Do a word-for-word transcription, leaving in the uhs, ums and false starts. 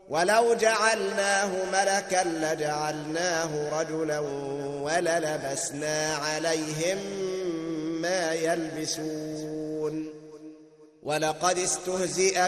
ولو جعلناه ملكا لجعلناه رجلا وللبسنا عليهم ما يلبسون ولقد استهزئ